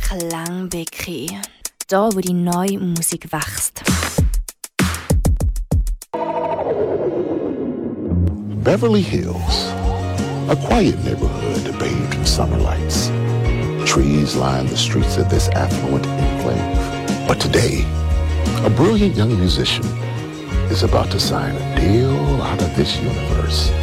Klangbecke. Da, wo die neue Musik wächst. Beverly Hills, a quiet neighborhood bathed in summer lights. Trees line the streets of this affluent enclave. But today, a brilliant young musician is about to sign a deal out of this universe.